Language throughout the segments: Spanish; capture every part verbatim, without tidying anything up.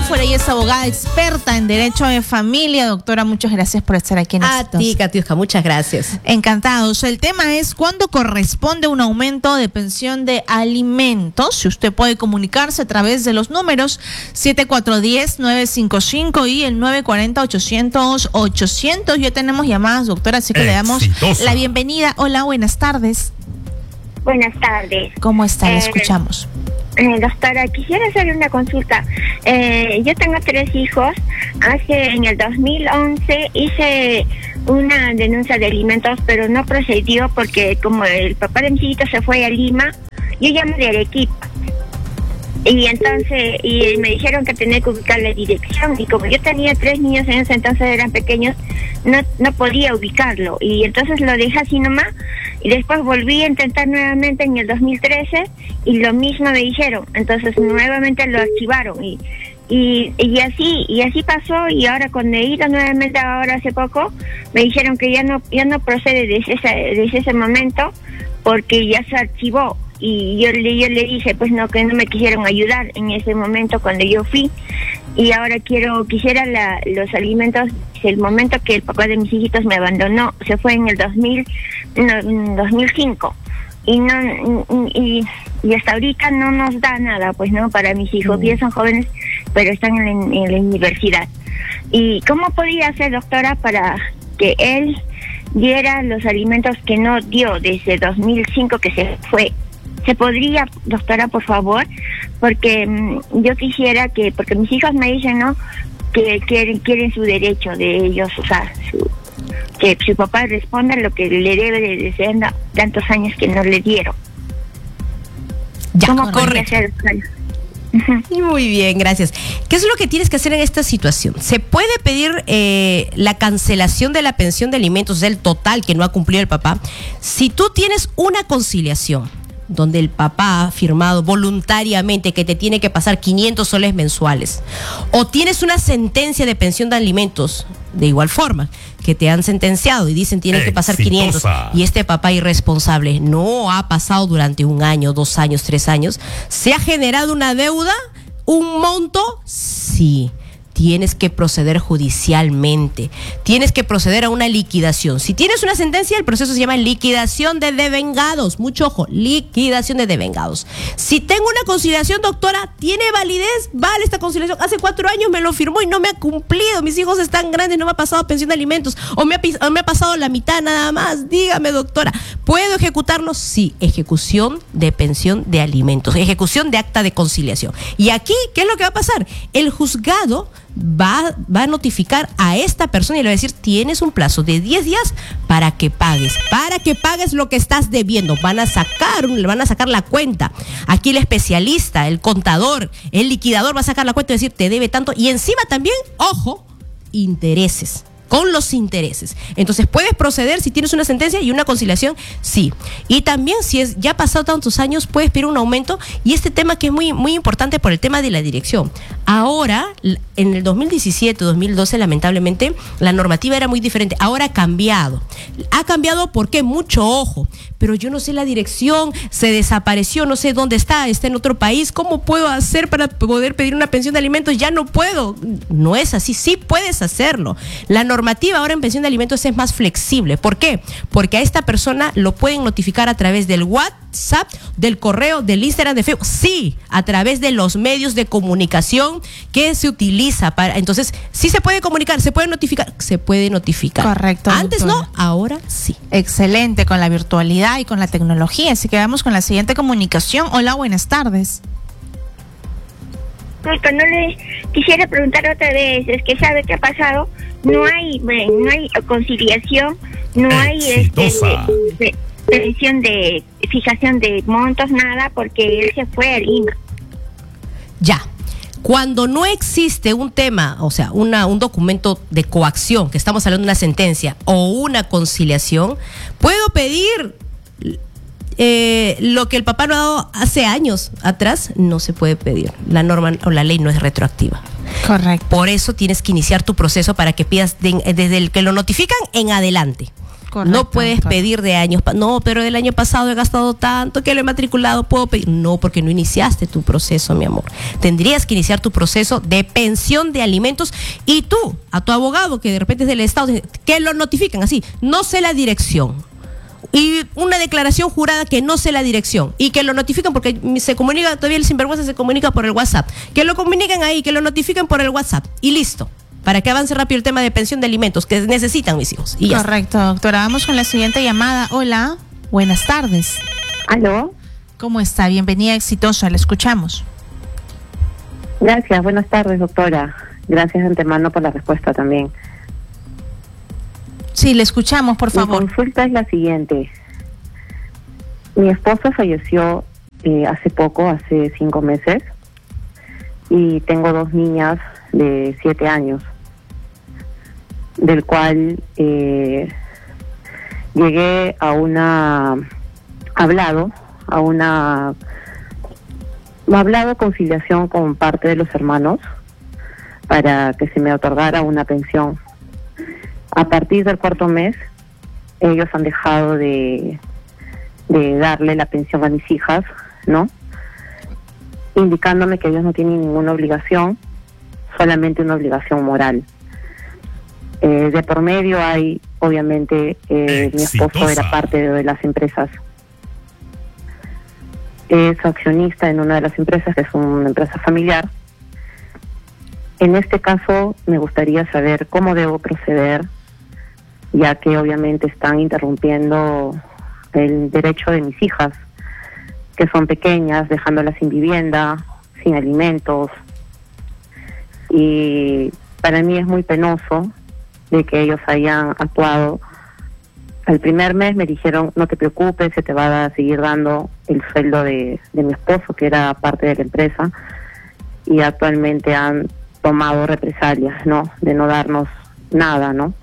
Buffer, ella es abogada experta en derecho de familia. Doctora, muchas gracias por estar aquí en A ti, Katiuska, muchas gracias. Encantados. El tema es ¿cuándo corresponde un aumento de pensión de alimentos? Si usted puede comunicarse a través de los números siete cuatro uno cero nueve cinco cinco y el nueve cuatro cero ochocientos ochocientos. Ya tenemos llamadas, doctora, así que Exitosa. Le damos la bienvenida. Hola, buenas tardes. Buenas tardes. ¿Cómo está? Le Eh, escuchamos. Eh, doctora, quisiera hacerle una consulta. Eh, yo tengo tres hijos. Hace en el dos mil once hice una denuncia de alimentos, pero no procedió porque como el papá de mis hijitos se fue a Lima, yo llamé de Arequipa. Y entonces y me dijeron que tenía que ubicar la dirección, y como yo tenía tres niños en ese entonces, eran pequeños, no no podía ubicarlo, y entonces lo dejé así nomás, y después volví a intentar nuevamente en el dos mil trece y lo mismo me dijeron, entonces nuevamente lo archivaron y y y así y así pasó, y ahora cuando he ido nuevamente ahora hace poco me dijeron que ya no ya no procede desde ese desde ese momento porque ya se archivó. Y yo le, yo le dije, pues no, que no me quisieron ayudar en ese momento cuando yo fui. Y ahora quiero, quisiera la, los alimentos, el momento que el papá de mis hijitos me abandonó, se fue en el dos mil, no, dos mil cinco. Y no y, y hasta ahorita no nos da nada, pues no, para mis hijos. Mm. Ellos son jóvenes, pero están en, en la universidad. ¿Y cómo podría hacer, doctora, para que él diera los alimentos que no dio desde dos mil cinco que se fue? ¿Se podría, doctora, por favor? Porque mmm, yo quisiera que, porque mis hijos me dicen, ¿no?, que quieren quieren su derecho de ellos, o sea, su, que su papá responda lo que le debe desde tantos años que no le dieron. Ya, ¿Cómo correcto. podría hacer? Muy bien, gracias. ¿Qué es lo que tienes que hacer en esta situación? Se puede pedir eh, la cancelación de la pensión de alimentos del total que no ha cumplido el papá si tú tienes una conciliación donde el papá ha firmado voluntariamente que te tiene que pasar quinientos soles mensuales, o tienes una sentencia de pensión de alimentos de igual forma, que te han sentenciado y dicen tienen que pasar quinientos, y este papá irresponsable no ha pasado durante un año, dos años, tres años, ¿se ha generado una deuda? ¿Un monto? Sí. Tienes que proceder judicialmente, tienes que proceder a una liquidación. Si tienes una sentencia, el proceso se llama liquidación de devengados. Mucho ojo, liquidación de devengados. Si tengo una conciliación, doctora, ¿tiene validez? Vale, esta conciliación, hace cuatro años me lo firmó y no me ha cumplido. Mis hijos están grandes, no me ha pasado pensión de alimentos, o me ha, o me ha pasado la mitad nada más. Dígame, doctora, ¿puedo ejecutarlo? Sí, ejecución de pensión de alimentos, ejecución de acta de conciliación. Y aquí, ¿qué es lo que va a pasar? El juzgado Va, va a notificar a esta persona y le va a decir, tienes un plazo de diez días para que pagues, para que pagues lo que estás debiendo. Van a sacar, le van a sacar la cuenta. Aquí el especialista, el contador, el liquidador va a sacar la cuenta y decir, te debe tanto. Y encima también, ojo, intereses. Con los intereses. Entonces, ¿puedes proceder si tienes una sentencia y una conciliación? Sí. Y también, si es ya pasado tantos años, puedes pedir un aumento. Y este tema que es muy, muy importante por el tema de la dirección. Ahora, en el dos mil diecisiete, dos mil doce, lamentablemente, la normativa era muy diferente. Ahora ha cambiado. Ha cambiado porque mucho ojo. Pero yo no sé la dirección, se desapareció, no sé dónde está, está en otro país. ¿Cómo puedo hacer para poder pedir una pensión de alimentos? Ya no puedo. No es así. Sí puedes hacerlo. La normativa normativa ahora en pensión de alimentos es más flexible. ¿Por qué? Porque a esta persona lo pueden notificar a través del WhatsApp, del correo, del Instagram, de Facebook. Sí, a través de los medios de comunicación que se utiliza para. Entonces, sí se puede comunicar, se puede notificar, se puede notificar. Correcto. Antes doctora. No, ahora sí. Excelente, con la virtualidad y con la tecnología. Así que vamos con la siguiente comunicación. Hola, buenas tardes. No le quisiera preguntar otra vez, es que sabe qué ha pasado, no hay bueno, no hay conciliación, no hay este, de, previsión de fijación de montos, nada, porque él se fue a Lima. Ya. Cuando no existe un tema, o sea, una, un documento de coacción, que estamos hablando de una sentencia o una conciliación, puedo pedir eh, lo que el papá no ha dado hace años atrás, no se puede pedir. La norma o la ley no es retroactiva. Correcto. Por eso tienes que iniciar tu proceso para que pidas de, desde el que lo notifican en adelante. Correcto, no puedes doctora. pedir de años, pa- no, pero del año pasado he gastado tanto que lo he matriculado, puedo pedir. No, porque no iniciaste tu proceso, mi amor. Tendrías que iniciar tu proceso de pensión de alimentos y tú, a tu abogado, que de repente es del Estado, que lo notifican así, no sé la dirección. Y una declaración jurada que no sé la dirección y que lo notifican porque se comunica, todavía el sinvergüenza se comunica por el WhatsApp, que lo comuniquen ahí, que lo notifiquen por el WhatsApp y listo, para que avance rápido el tema de pensión de alimentos que necesitan mis hijos. Y ya está. Correcto, doctora. Vamos con la siguiente llamada. Hola, buenas tardes. ¿Aló? ¿Cómo está? Bienvenida, exitosa, la escuchamos. Gracias, buenas tardes, doctora. Gracias de antemano por la respuesta también. Sí, le escuchamos, por Mi favor. consulta es la siguiente. Mi esposo falleció eh, hace poco, hace cinco meses, y tengo dos niñas de siete años, del cual eh, llegué a una hablado, a una hablado conciliación con parte de los hermanos para que se me otorgara una pensión. A partir del cuarto mes, ellos han dejado de, de darle la pensión a mis hijas, ¿no? Indicándome que ellos no tienen ninguna obligación, solamente una obligación moral. Eh, de por medio hay, obviamente, eh, mi esposo era parte de, de las empresas. Es accionista en una de las empresas, que es una empresa familiar. En este caso, me gustaría saber cómo debo proceder, ya que obviamente están interrumpiendo el derecho de mis hijas, que son pequeñas, dejándolas sin vivienda, sin alimentos. Y para mí es muy penoso de que ellos hayan actuado. Al primer mes me dijeron, no te preocupes, se te va a seguir dando el sueldo de, de mi esposo, que era parte de la empresa, y actualmente han tomado represalias, ¿no? De no darnos nada, ¿no?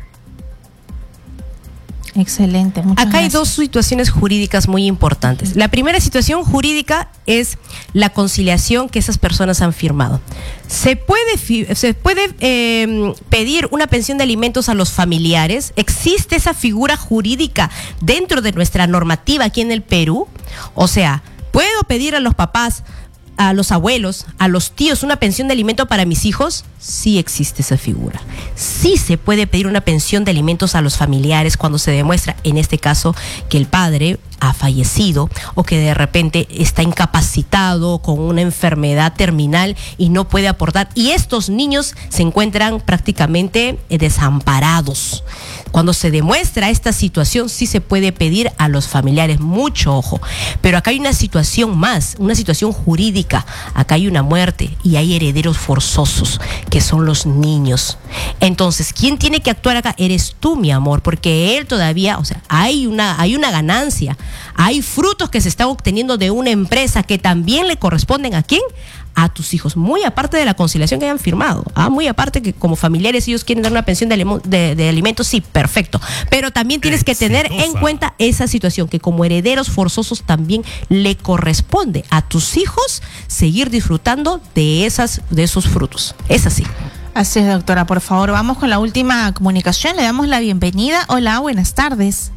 Excelente. Muchas Acá hay gracias. dos situaciones jurídicas muy importantes. La primera situación jurídica es la conciliación que esas personas han firmado. Se puede, fi- se puede eh, pedir una pensión de alimentos a los familiares. ¿Existe esa figura jurídica dentro de nuestra normativa aquí en el Perú? O sea, ¿puedo pedir a los papás, a los abuelos, a los tíos una pensión de alimento para mis hijos? Sí existe esa figura. Sí se puede pedir una pensión de alimentos a los familiares cuando se demuestra, en este caso, que el padre ha fallecido o que de repente está incapacitado con una enfermedad terminal y no puede aportar. Y estos niños se encuentran prácticamente eh, desamparados. Cuando se demuestra esta situación, sí se puede pedir a los familiares, mucho ojo. Pero acá hay una situación más, una situación jurídica. Acá hay una muerte y hay herederos forzosos, que son los niños. Entonces, ¿quién tiene que actuar acá? Eres tú, mi amor, porque él todavía, o sea, hay una, hay una ganancia, hay frutos que se están obteniendo de una empresa que también le corresponden ¿a quién? A tus hijos, muy aparte de la conciliación que hayan firmado, ¿ah? Muy aparte que como familiares ellos quieren dar una pensión de, alimo- de, de alimentos, sí, perfecto, pero también tienes que tener en cuenta esa situación, que como herederos forzosos también le corresponde a tus hijos seguir disfrutando de esas, de esos frutos. Es así. Así es, doctora. Por favor, vamos con la última comunicación. Le damos la bienvenida. Hola, buenas tardes.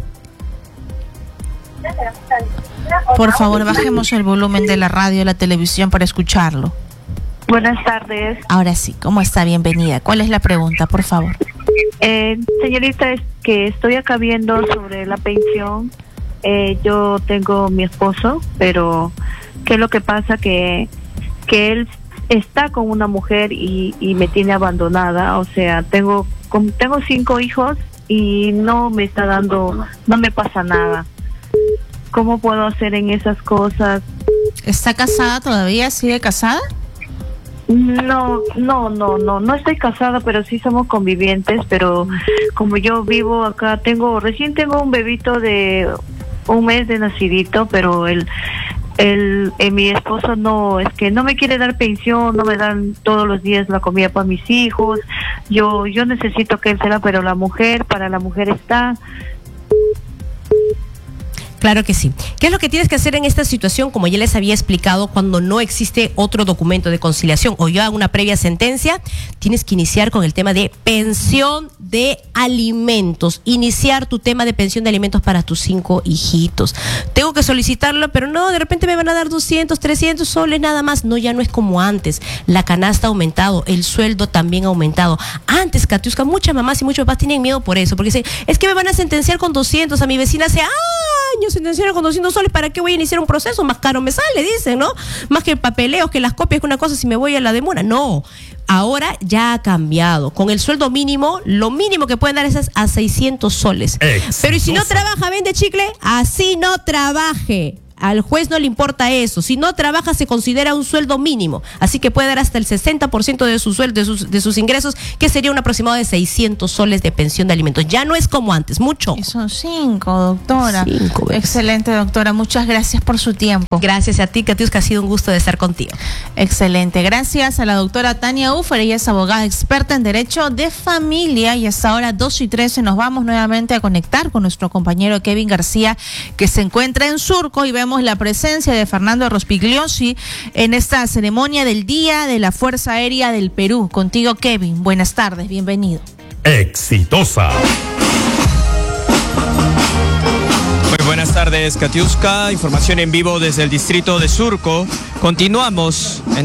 Por favor, bajemos el volumen de la radio, la televisión para escucharlo. Buenas tardes. Ahora sí, ¿cómo está? Bienvenida. ¿Cuál es la pregunta, por favor? Eh, señorita, es que estoy acá viendo sobre la pensión. Eh, yo tengo mi esposo, pero ¿qué es lo que pasa? Que, que él está con una mujer y, y me tiene abandonada. O sea, tengo, con- tengo cinco hijos y no me está dando, no me pasa nada. ¿Cómo puedo hacer en esas cosas? ¿Está casada todavía? ¿Sigue casada? No, no, no, no, no estoy casada, pero sí somos convivientes, pero como yo vivo acá, tengo, recién tengo un bebito de un mes de nacidito, pero el, el, eh, mi esposo no, es que no me quiere dar pensión, no me dan todos los días la comida para mis hijos, yo, yo necesito que él sea, pero la mujer, para la mujer está. Claro que sí. ¿Qué es lo que tienes que hacer en esta situación? Como ya les había explicado, cuando no existe otro documento de conciliación o ya una previa sentencia, tienes que iniciar con el tema de pensión de alimentos. Iniciar tu tema de pensión de alimentos para tus cinco hijitos. Tengo que solicitarlo, pero no, de repente me van a dar doscientos, trescientos soles nada más. No, ya no es como antes. La canasta ha aumentado, el sueldo también ha aumentado. Antes, Katiuska, muchas mamás y muchos papás tienen miedo por eso, porque dicen, es que me van a sentenciar con doscientos, a mi vecina hace años sentenciaron con doscientos soles, ¿para qué voy a iniciar un proceso? Más caro me sale, dicen, ¿no? Más que papeleos, que las copias, que una cosa si me voy a la demora. No, ahora ya ha cambiado. Con el sueldo mínimo, lo mínimo que pueden dar es a seiscientos soles. Exitosa. Pero y si no trabaja, vende chicle, así no trabaje. Al juez no le importa eso. Si no trabaja, se considera un sueldo mínimo. Así que puede dar hasta el sesenta por ciento de su sueldo, de sus, de sus ingresos, que sería un aproximado de seiscientos soles de pensión de alimentos. Ya no es como antes, mucho. Y son cinco, doctora. Cinco veces. Excelente, doctora. Muchas gracias por su tiempo. Gracias a ti, Katiuska, ha sido un gusto de estar contigo. Excelente. Gracias a la doctora Tania Ufer. Ella es abogada experta en Derecho de Familia. Y hasta ahora, dos y trece, nos vamos nuevamente a conectar con nuestro compañero Kevin García, que se encuentra en Surco, y vemos la presencia de Fernando Rospigliosi en esta ceremonia del Día de la Fuerza Aérea del Perú. Contigo, Kevin. Buenas tardes, bienvenido. Exitosa. Muy buenas tardes, Katiuska. Información en vivo desde el distrito de Surco. Continuamos en